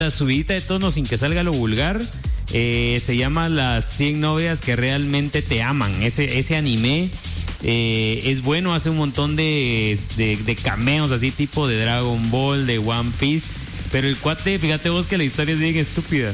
subidita de tono sin que salga lo vulgar. Se llama Las 100 novias que realmente te aman. Ese anime es bueno, hace un montón de cameos así tipo de Dragon Ball, de One Piece. Pero el cuate, fíjate vos que la historia es bien estúpida.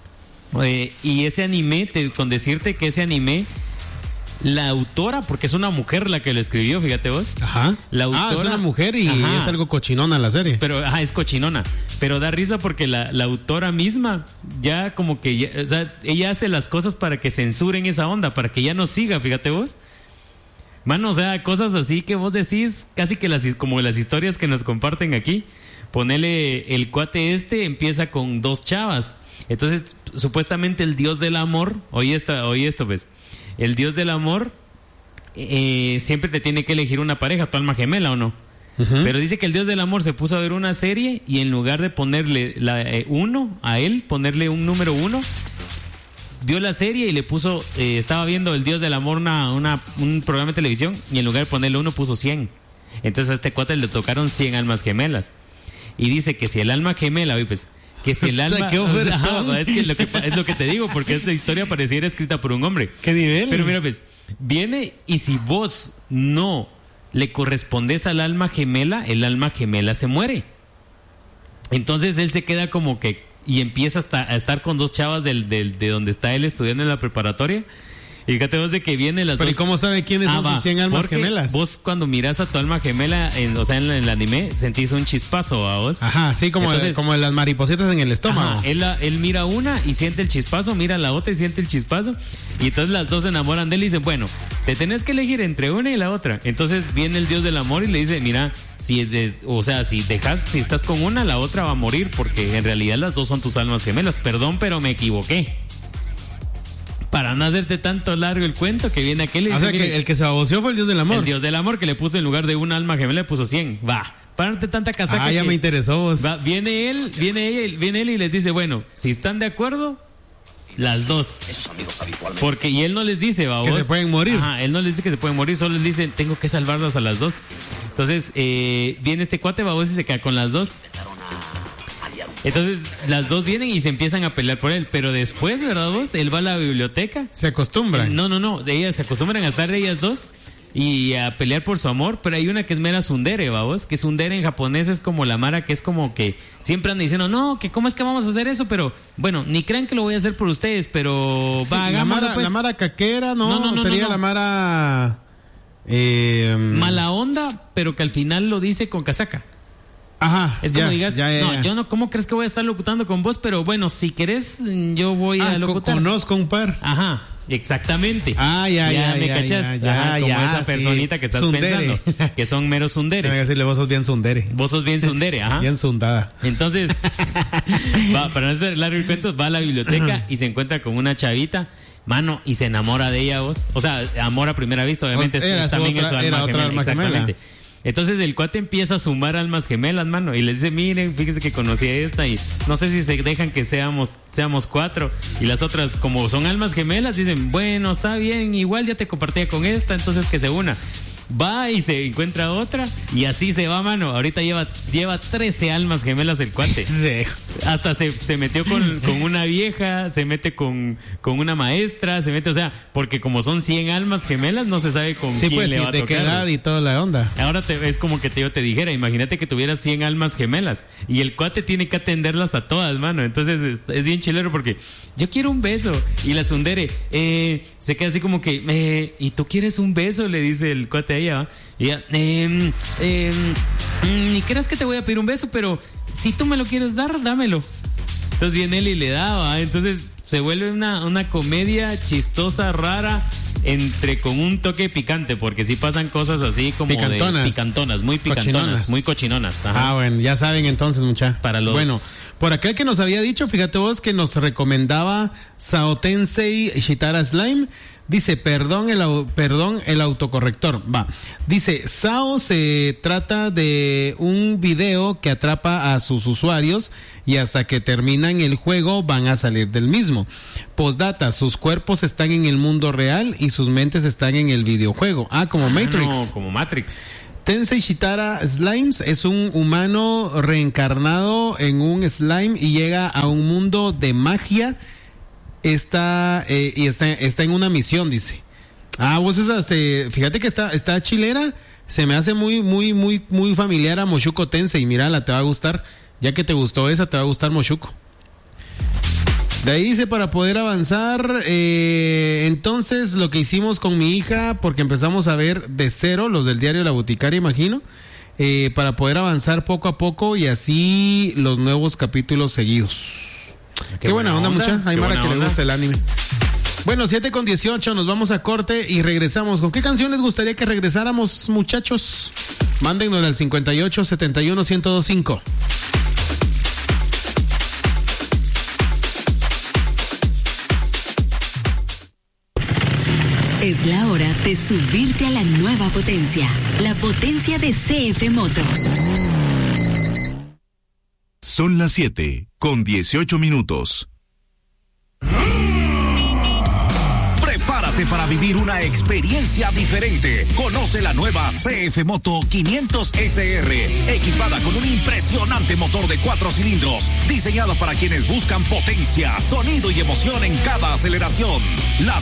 Y ese anime, con decirte que ese anime, la autora, porque es una mujer la que lo escribió, fíjate vos. Ajá. La autora, es una mujer y es algo cochinona la serie. Pero, es cochinona. Pero da risa porque la autora misma, ya como que, o sea, ella hace las cosas para que censuren esa onda, para que ya no siga, fíjate vos. Mano, o sea, cosas así que vos decís, casi que como las historias que nos comparten aquí. Ponele, el cuate empieza con 2 chavas. Entonces, supuestamente el dios del amor, oye esto, pues. El dios del amor siempre te tiene que elegir una pareja, tu alma gemela, ¿o no? Uh-huh. Pero dice que el dios del amor se puso a ver una serie y en lugar de ponerle a él, ponerle un número 1, vio la serie y le puso, estaba viendo el dios del amor un programa de televisión y en lugar de ponerle 1 puso 100. Entonces a este cuate le tocaron 100 almas gemelas. Y dice que si el alma gemela, pues, que si el alma... es lo que te digo, porque esa historia pareciera escrita por un hombre. ¿Qué nivel? Pero mira, pues, viene y si vos no le correspondes al alma gemela, el alma gemela se muere. Entonces él se queda como que... Y empieza a estar con 2 chavas de donde está él estudiando en la preparatoria. Y fíjate vos de que viene las ¿Pero dos... ¿y cómo sabe quiénes son sus 100 almas gemelas? Vos cuando miras a tu alma gemela, en el anime, sentís un chispazo a vos. Ajá, sí, como las maripositas en el estómago. Ajá, él mira una y siente el chispazo, mira la otra y siente el chispazo. Y entonces las dos se enamoran de él y dicen, bueno, te tenés que elegir entre una y la otra. Entonces viene el dios del amor y le dice, mira, si estás con una, la otra va a morir, porque en realidad las dos son tus almas gemelas. Perdón, pero me equivoqué. Para no hacerte tanto largo el cuento, que viene aquel y dice, o sea, que el que se baboseó fue el dios del amor. El dios del amor, que le puso en lugar de una alma gemela, le puso 100. Va, para no darte tanta casaca. Ya me interesó vos. Va, viene él y les dice, bueno, si están de acuerdo, las dos. Porque, y él no les dice, va, que vos, se pueden morir. Ajá, él no les dice que se pueden morir, solo les dice, tengo que salvarlas a las dos. Entonces, viene este cuate, va, vos, y se queda con las dos. Entonces las dos vienen y se empiezan a pelear por él. Pero después, ¿verdad vos? Él va a la biblioteca. ¿Se acostumbran? No. Ellas se acostumbran a estar ellas dos y a pelear por su amor. Pero hay una que es mera tsundere, ¿vamos? Que tsundere en japonés es como la mara que es como que siempre andan diciendo, no, que cómo es que vamos a hacer eso. Pero bueno, ni crean que lo voy a hacer por ustedes, pero sí, va, hagámoslo, pues. La mara caquera, no, sería la mara... mala onda, pero que al final lo dice con casaca. Ajá. Es como digas, yo no, ¿cómo crees que voy a estar locutando con vos? Pero bueno, si querés, yo voy a locutar. Conozco un par. Ajá, exactamente. Ya me cachas. Como esa personita que estás tsundere. Pensando, que son meros tsunderes. Tengo que decirle, vos sos bien tsundere. Vos sos bien tsundere, ajá. Bien tsundada. Entonces, para no hacer largo el cuento, va a la biblioteca y se encuentra con una chavita. Mano, y se enamora de ella, vos. O sea, amor a primera vista, obviamente. También es su alma gemela. Exactamente. Entonces el cuate empieza a sumar almas gemelas, mano, y les dice, miren, fíjense que conocí a esta y no sé si se dejan que seamos 4. Y las otras, como son almas gemelas, dicen, bueno, está bien, igual ya te compartía con esta, entonces que se una. Va y se encuentra otra y así se va, mano. Ahorita lleva 13 almas gemelas el cuate. Sí. Hasta se metió con una vieja, se mete con una maestra, o sea, porque como son 100 almas gemelas, no se sabe con quién pues, le va a de tocar. Qué edad y toda la onda. Ahora es como que yo te dijera, imagínate que tuvieras 100 almas gemelas y el cuate tiene que atenderlas a todas, mano. Entonces es bien chilero porque yo quiero un beso y la tsundere se queda así como que, ¿y tú quieres un beso? Le dice el cuate a ella, ¿va? Y ella, ni creas que te voy a pedir un beso, pero si tú me lo quieres dar, dámelo. Entonces viene él y le da, ¿va? Entonces se vuelve una comedia chistosa, rara, con un toque picante, porque sí pasan cosas así como picantonas, muy picantonas, muy cochinonas. Ajá. Bueno, ya saben entonces, mucha. Bueno, por acá que nos había dicho, fíjate vos que nos recomendaba Sao Tensei Shitara Slime. Dice, perdón el autocorrector. Va. Dice, Sao se trata de un video que atrapa a sus usuarios y hasta que terminan el juego van a salir del mismo. Postdata, sus cuerpos están en el mundo real y sus mentes están en el videojuego. Como Matrix. No, como Matrix. Tensei Shitara Slimes es un humano reencarnado en un slime y llega a un mundo de magia. Está en una misión, dice. Vos fíjate que está chilera. Se me hace muy familiar a Moshuko Tensei. Mírala, te va a gustar. Ya que te gustó esa, te va a gustar Moshuko. De ahí dice, para poder avanzar, entonces lo que hicimos con mi hija, porque empezamos a ver de cero, los del diario La Boticaria, imagino, para poder avanzar poco a poco y así los nuevos capítulos seguidos. Qué buena onda, mucha. Hay mara que le gusta el anime. Bueno, 7:18, nos vamos a corte y regresamos. ¿Con qué canción les gustaría que regresáramos, muchachos? Mándennos al 58 71 1025. Es la hora de subirte a la nueva potencia, la potencia de CF Moto. Son las 7:18. Prepárate para vivir una experiencia diferente. Conoce la nueva CF Moto 500 SR, equipada con un impresionante motor de 4 cilindros, diseñado para quienes buscan potencia, sonido y emoción en cada aceleración. La